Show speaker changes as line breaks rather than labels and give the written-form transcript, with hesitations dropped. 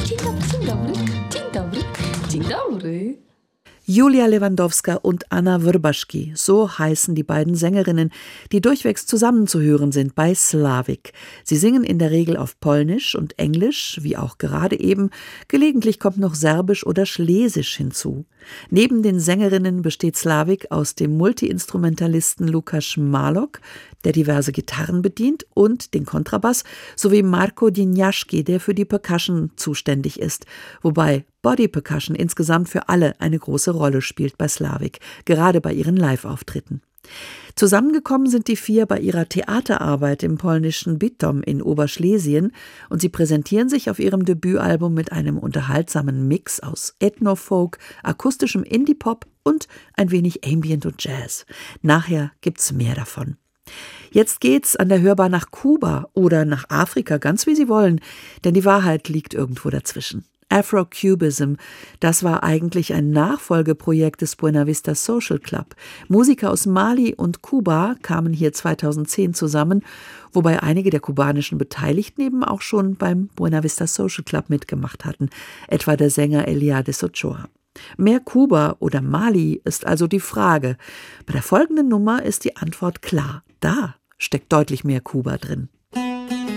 Dzień dobry, dzień dobry, dzień dobry, dzień dobry.
Julia Lewandowska und Anna Wrbaschki, so heißen die beiden Sängerinnen, die durchwegs zusammenzuhören sind bei Slavik. Sie singen in der Regel auf Polnisch und Englisch, wie auch gerade eben. Gelegentlich kommt noch Serbisch oder Schlesisch hinzu. Neben den Sängerinnen besteht Slavik aus dem Multiinstrumentalisten Lukas Malok, der diverse Gitarren bedient, und den Kontrabass, sowie Marko Dinjaschki, der für die Percussion zuständig ist, wobei Body Percussion insgesamt für alle eine große Rolle spielt bei Slavik, gerade bei ihren Live-Auftritten. Zusammengekommen sind die vier bei ihrer Theaterarbeit im polnischen Bytom in Oberschlesien und sie präsentieren sich auf ihrem Debütalbum mit einem unterhaltsamen Mix aus Ethno-Folk, akustischem Indie-Pop und ein wenig Ambient und Jazz. Nachher gibt's mehr davon. Jetzt geht's an der Hörbahn nach Kuba oder nach Afrika, ganz wie Sie wollen, denn die Wahrheit liegt irgendwo dazwischen. Afro-Cubism, das war eigentlich ein Nachfolgeprojekt des Buena Vista Social Club. Musiker aus Mali und Kuba kamen hier 2010 zusammen, wobei einige der kubanischen Beteiligten eben auch schon beim Buena Vista Social Club mitgemacht hatten, etwa der Sänger Eliades Ochoa. Mehr Kuba oder Mali ist also die Frage. Bei der folgenden Nummer ist die Antwort klar. Da steckt deutlich mehr Kuba drin.